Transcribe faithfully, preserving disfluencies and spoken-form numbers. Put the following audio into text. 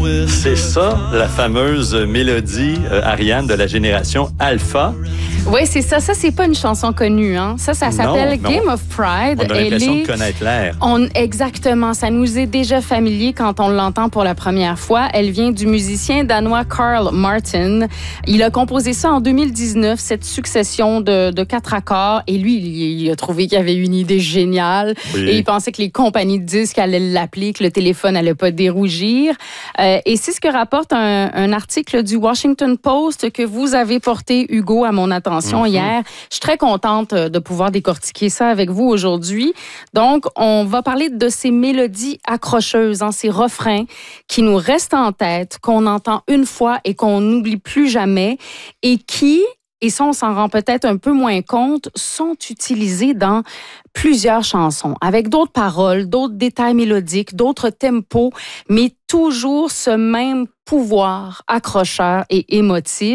C'est ça, la fameuse mélodie, euh, Ariane, de la génération Alpha. Oui, c'est ça. Ça, c'est pas une chanson connue. Hein. Ça, ça s'appelle non, Game non. of Pride. On a l'impression de connaître l'air. On... Exactement. Ça nous est déjà familier quand on l'entend pour la première fois. Elle vient du musicien danois Carl Martin. Il a composé ça en deux mille dix-neuf, cette succession de, de quatre accords. Et lui, il, il a trouvé qu'il avait une idée géniale. Oui. Et il pensait que les compagnies de disques allaient l'appeler, que le téléphone allait pas dérougir. Euh, et c'est ce que rapporte un, un article du Washington Post que vous avez porté, Hugo, à mon attention mm-hmm. hier. Je suis très contente de pouvoir décortiquer ça avec vous aujourd'hui. Donc, on va parler de ces mélodies accrocheuses, hein, ces refrains qui nous restent en tête, qu'on entend une fois et qu'on n'oublie plus jamais et qui, et ça on s'en rend peut-être un peu moins compte, sont utilisés dans plusieurs chansons, avec d'autres paroles, d'autres détails mélodiques, d'autres tempos, mais toujours ce même pouvoir accrocheur et émotif.